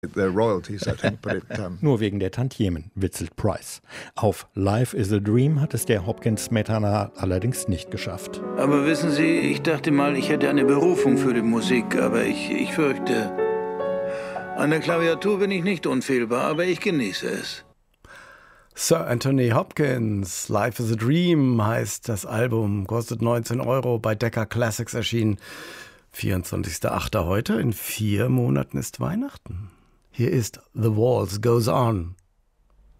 The royalties, I think, but Nur wegen der Tantiemen, witzelt Price. Auf Life is a Dream hat es der Hopkins Smetana allerdings nicht geschafft. Aber wissen Sie, ich dachte mal, ich hätte eine Berufung für die Musik, aber ich fürchte, an der Klaviatur bin ich nicht unfehlbar, aber ich genieße es. Sir Anthony Hopkins, Life is a Dream heißt das Album, kostet 19 €, bei Decca Classics erschienen. 24.08. heute, in 4 Monaten ist Weihnachten. Hier ist The Waltz Goes On.